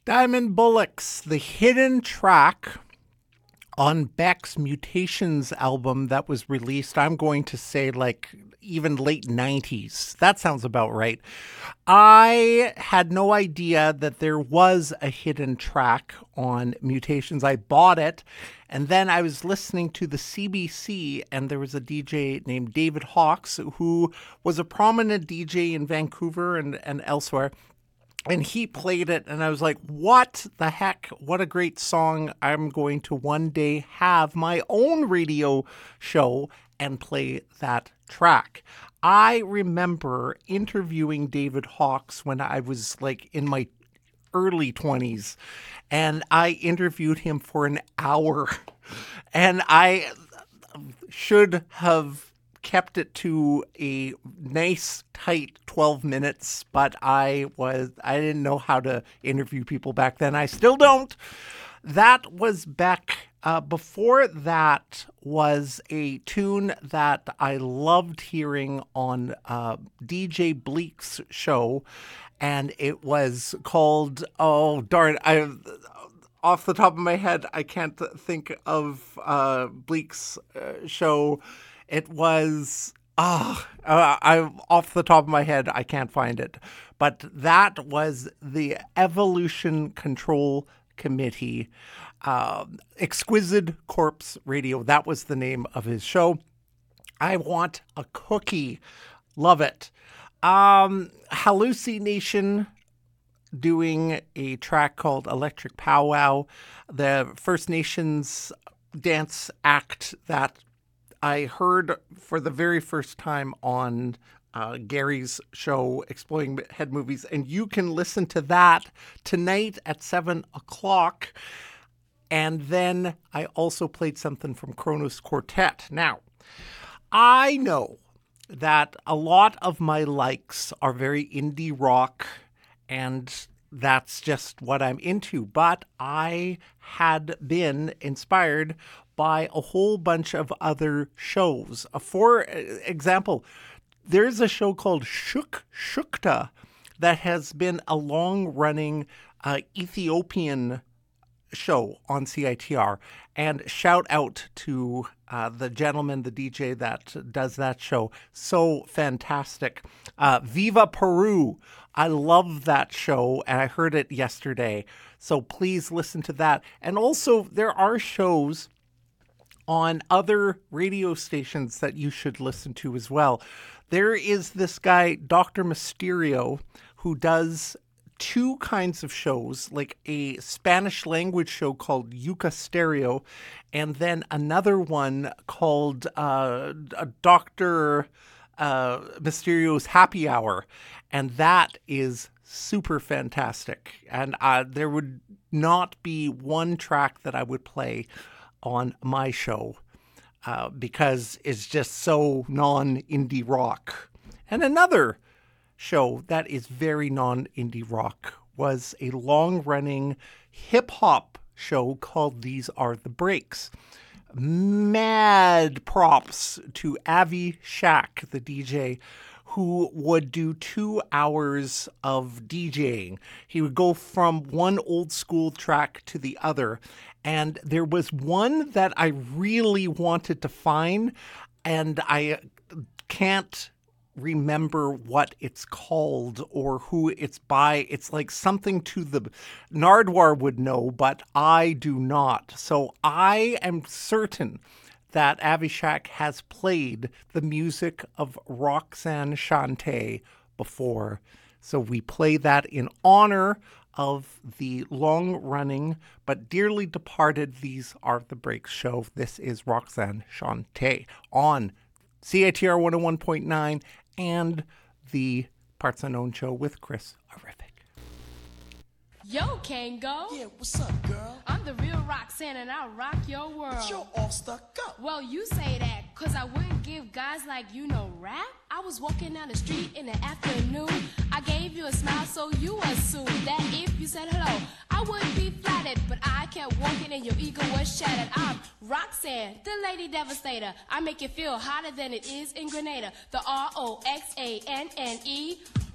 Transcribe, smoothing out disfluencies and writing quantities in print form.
Diamond Bullocks, the hidden track on Beck's Mutations album that was released, I'm going to say like even late 90s. That sounds about right. I had no idea that there was a hidden track on Mutations. I bought it, and then I was listening to the CBC, and there was a DJ named David Hawkes, who was a prominent DJ in Vancouver and elsewhere. And he played it, and I was like, what the heck? What a great song. I'm going to one day have my own radio show and play that track. I remember interviewing David Hawkes when I was like in my early 20s, and I interviewed him for an hour, and I should have kept it to a nice tight 12 minutes, but I didn't know how to interview people back then. I still don't. That was Beck. Before that was a tune that I loved hearing on DJ Bleak's show, and it was called, oh darn, off the top of my head, I can't think of Bleak's show. It was, I off the top of my head, I can't find it. But that was the Evolution Control Committee, Exquisite Corpse Radio. That was the name of his show. I Want a Cookie. Love it. Hallucination doing a track called Electric Powwow, the First Nations dance act that I heard for the very first time on Gary's show, Exploding Head Movies, and you can listen to that tonight at 7 o'clock. And then I also played something from Kronos Quartet. Now, I know that a lot of my likes are very indie rock, and that's just what I'm into. But I had been inspired by a whole bunch of other shows. For example, there's a show called Shukta that has been a long-running Ethiopian show on CITR. And shout out to the gentleman, the DJ that does that show. So fantastic. Viva Peru. I love that show, and I heard it yesterday. So please listen to that. And also, there are shows on other radio stations that you should listen to as well. There is this guy, Dr. Mysterio, who does two kinds of shows, like a Spanish language show called Yuca Stereo, and then another one called Dr. Mysterio's Happy Hour. And that is super fantastic. And there would not be one track that I would play on my show because it's just so non-indie rock. And another show that is very non-indie rock was a long-running hip-hop show called These Are the Breaks. Mad props to Avi Shack, the DJ, who would do 2 hours of DJing. He would go from one old school track to the other. And there was one that I really wanted to find, and I can't remember what it's called or who it's by. It's like something to the Nardwar would know, but I do not. So I am certain that Avishak has played the music of Roxanne Shante before. So we play that in honor of the long-running but dearly departed These Are the Breaks show. This is Roxanne Shante on CITR 101.9 and the Parts Unknown show with Chris Arific. Yo, Kango. Yeah, what's up, girl? I'm the real Roxanne and I'll rock your world. But you're all stuck up. Well, you say that, cause I wouldn't give guys like you no rap. I was walking down the street in the afternoon. I gave you a smile, so you assumed that if you said hello, I wouldn't be flattered. But I kept walking and your ego was shattered. I'm Roxanne, the lady devastator. I make you feel hotter than it is in Grenada. The Roxanne.